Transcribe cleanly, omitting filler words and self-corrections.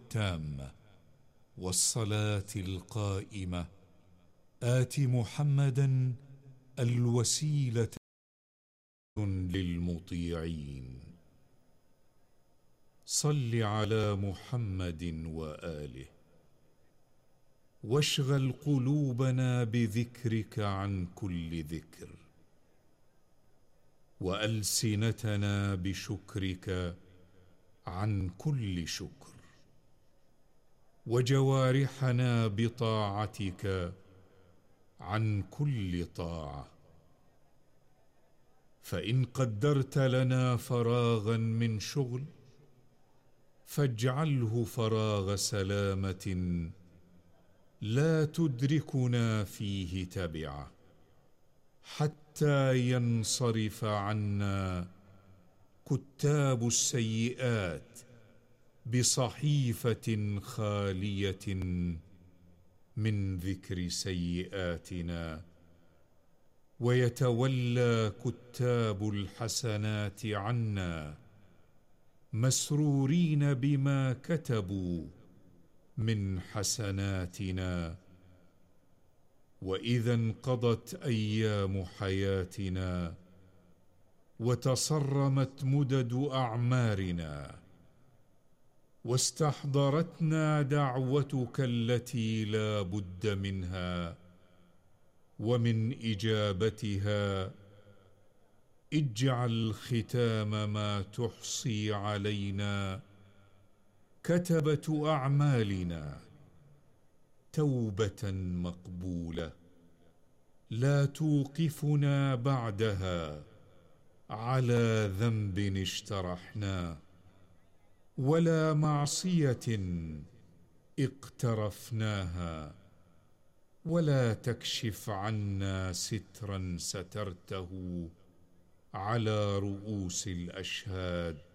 التامة والصلاة القائمة آت محمدا الوسيلة للمطيعين. صل على محمد وآله واشغل قلوبنا بذكرك عن كل ذكر، وألسنتنا بشكرك عن كل شكر، وجوارحنا بطاعتك عن كل طاعة. فإن قدرت لنا فراغا من شغل فاجعله فراغ سلامة لا تدركنا فيه تبعة، حتى ينصرف عنا كتاب السيئات بصحيفة خالية من ذكر سيئاتنا، ويتولى كتاب الحسنات عنا مسرورين بما كتبوا من حسناتنا. وإذا انقضت أيام حياتنا وتصرمت مدد أعمارنا واستحضرتنا دعوتك التي لا بد منها ومن إجابتها، اجعل ختام ما تحصي علينا كتبة أعمالنا توبة مقبولة لا توقفنا بعدها على ذنب اجترحناه ولا معصية اقترفناها، ولا تكشف عنا سترا سترته على رؤوس الأشهاد